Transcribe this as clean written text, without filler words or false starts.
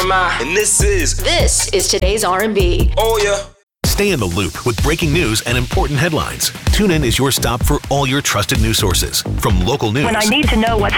And this is today's R&B. Oh yeah. Stay in the loop with breaking news and important headlines. TuneIn is your stop for all your trusted news sources. From local news. When I need to know what's